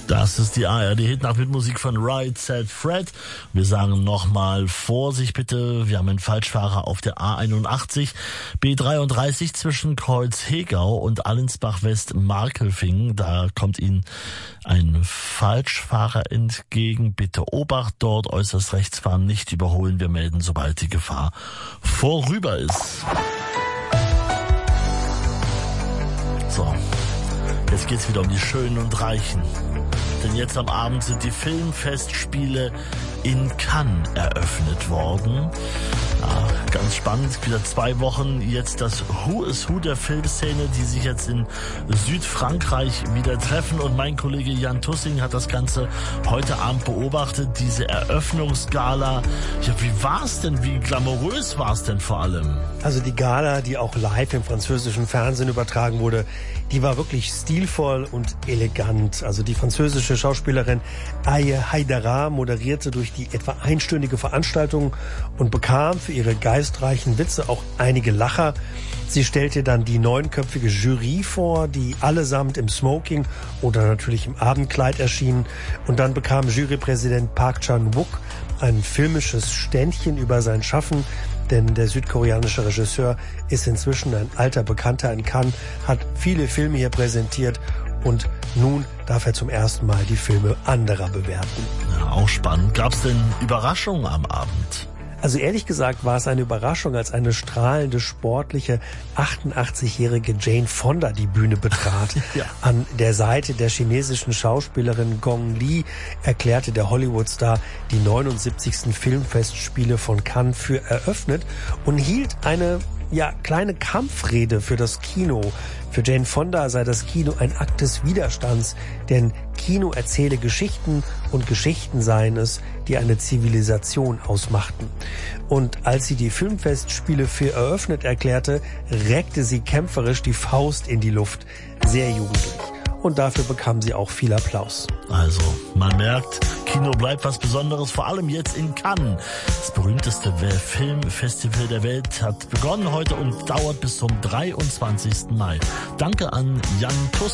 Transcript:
Das ist die ARD-Hitnacht mit Musik von Right Said Fred. Wir sagen nochmal Vorsicht bitte. Wir haben einen Falschfahrer auf der A81, B33 zwischen Kreuz-Hegau und Allensbach-West-Markelfingen. Da kommt Ihnen ein Falschfahrer entgegen. Bitte Obacht dort, äußerst rechts fahren, nicht überholen. Wir melden, sobald die Gefahr vorüber ist. So, jetzt geht's wieder um die Schönen und Reichen. Denn jetzt am Abend sind die Filmfestspiele in Cannes eröffnet worden. Ja, ganz spannend, wieder 2 Wochen jetzt das Who is Who der Filmszene, die sich jetzt in Südfrankreich wieder treffen. Und mein Kollege Jan Tussing hat das Ganze heute Abend beobachtet, diese Eröffnungsgala. Ja, wie war's denn? Wie glamourös war's denn vor allem? Also die Gala, die auch live im französischen Fernsehen übertragen wurde, die war wirklich stilvoll und elegant. Also die französische Schauspielerin Aye Haidara moderierte durch die etwa einstündige Veranstaltung und bekam für ihre geistreichen Witze auch einige Lacher. Sie stellte dann die 9-köpfige Jury vor, die allesamt im Smoking oder natürlich im Abendkleid erschienen. Und dann bekam Jurypräsident Park Chan-wook ein filmisches Ständchen über sein Schaffen, denn der südkoreanische Regisseur ist inzwischen ein alter Bekannter in Cannes, hat viele Filme hier präsentiert und nun darf er zum ersten Mal die Filme anderer bewerten. Ja, auch spannend. Gab's denn Überraschungen am Abend? Also ehrlich gesagt war es eine Überraschung, als eine strahlende, sportliche, 88-jährige Jane Fonda die Bühne betrat. Ja. An der Seite der chinesischen Schauspielerin Gong Li erklärte der Hollywood-Star die 79. Filmfestspiele von Cannes für eröffnet und hielt eine kleine Kampfrede für das Kino. Für Jane Fonda sei das Kino ein Akt des Widerstands, denn Kino erzähle Geschichten und Geschichten seien es, die eine Zivilisation ausmachten. Und als sie die Filmfestspiele für eröffnet erklärte, reckte sie kämpferisch die Faust in die Luft. Sehr jugendlich. Und dafür bekam sie auch viel Applaus. Also, man merkt, Kino bleibt was Besonderes, vor allem jetzt in Cannes. Das berühmteste Filmfestival der Welt hat begonnen heute und dauert bis zum 23. Mai. Danke an Jan Tuss.